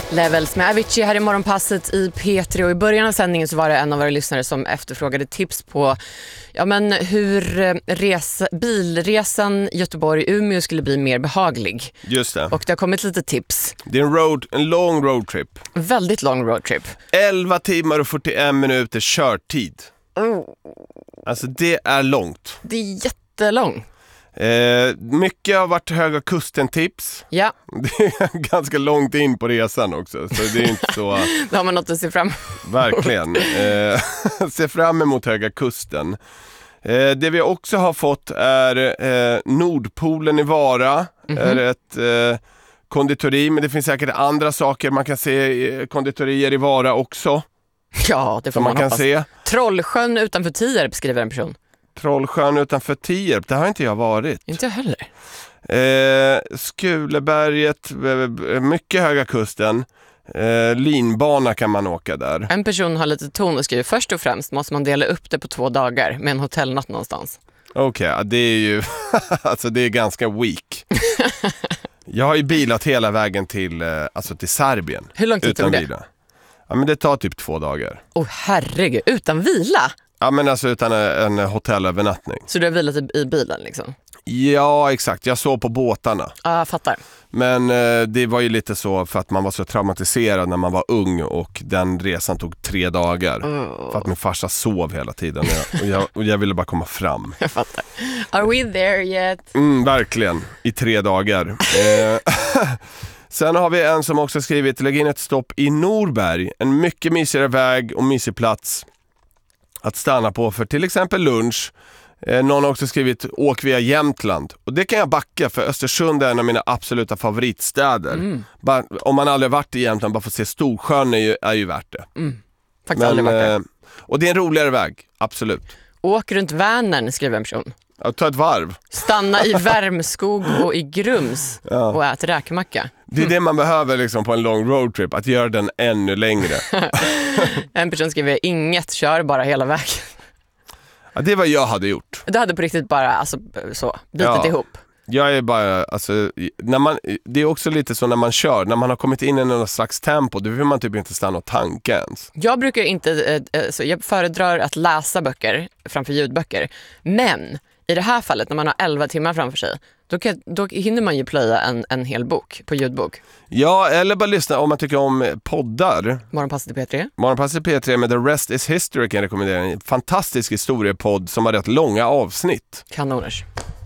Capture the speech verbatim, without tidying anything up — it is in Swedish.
Levels med Avicii här i morgonpasset i P tre, och i början av sändningen så var det en av våra lyssnare som efterfrågade tips på ja, men hur resa, bilresan Göteborg-Umeå skulle bli mer behaglig. Just det. Och det har kommit lite tips. Det är en, road, en lång roadtrip. Väldigt lång roadtrip. elva timmar och fyrtioen minuter körtid. Oh. Alltså det är långt. Det är jättelångt. Eh, mycket har varit Höga Kusten-tips. Ja. Det är ganska långt in på resan också, så det är inte så... Då har man något att se fram emot. Verkligen. Eh, se fram emot Höga Kusten. Eh, det vi också har fått är eh, Nordpolen i Vara. Mm-hmm. Är ett eh, konditori, men det finns säkert andra saker man kan se i konditorier i Vara också. Ja, det får man, man kan hoppas. se. Trollsjön utanför Tierp, skriver en person. Trollsjön utanför Tierp, det har inte jag varit. Inte jag heller. Eh, Skuleberget, mycket Höga Kusten. Eh, linbana kan man åka där. En person har lite ton och skriver: först och främst måste man dela upp det på två dagar med en hotellnatt någonstans. Okej, okay, det är ju alltså det är ganska weak. Jag har ju bilat hela vägen till, alltså till Serbien. Hur långt tog det? Vila. Ja, men det tar typ två dagar. Åh oh, herregud, utan vila? Ja, men alltså utan en hotellövernattning. Så du har vilat i bilen liksom? Ja, exakt. Jag såg på båtarna. Ja, jag fattar. Men eh, det var ju lite så för att man var så traumatiserad när man var ung och den resan tog tre dagar. Oh. För att min farsa sov hela tiden och jag, och jag, och jag ville bara komma fram. Jag fattar. Are we there yet? Mm, verkligen. I tre dagar. eh, Sen har vi en som också skrivit: lägg in ett stopp i Norberg. En mycket mysigare väg och mysig plats att stanna på för till exempel lunch. Eh, någon har också skrivit: åk via Jämtland. Och det kan jag backa, för Östersund är en av mina absoluta favoritstäder. Mm. Bara, om man aldrig varit i Jämtland, bara få se Storsjön är ju, är ju värt det. Mm. Faktiskt Men, aldrig varit det. Eh, och det är en roligare väg, absolut. Åk runt Vänern, skriver en person. Ja, ta ett varv. Stanna i Värmskog och i Grums ja. och ät räkmacka. Det är det man behöver liksom på en lång roadtrip, att göra den ännu längre. En person skriver: inget, kör bara hela vägen. Ja, det är vad jag hade gjort. Du hade på riktigt bara alltså, så, bitit ja. ihop. Jag är bara, alltså, när man, det är också lite så när man kör, när man har kommit in i någon slags tempo, då vill man typ inte stanna och tanka ens. Jag brukar inte, så jag föredrar att läsa böcker framför ljudböcker, men i det här fallet när man har elva timmar framför sig, då, kan, då hinner man ju plöja en, en hel bok på ljudbok. Ja, eller bara lyssna om man tycker om poddar. Morgonpasset i P tre. Morgonpasset i P tre med The Rest is History kan jag rekommendera. En fantastisk historiepodd som har rätt långa avsnitt. Kanoners.